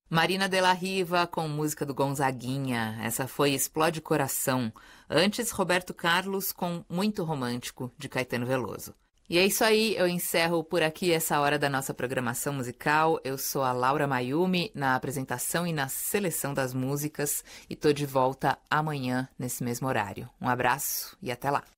Marina de la Riva com música do Gonzaguinha. Essa foi Explode Coração. Antes, Roberto Carlos com Muito Romântico, de Caetano Veloso. E é isso aí, eu encerro por aqui essa hora da nossa programação musical. Eu sou a Laura Mayumi, na apresentação e na seleção das músicas, e tô de volta amanhã nesse mesmo horário. Um abraço e até lá!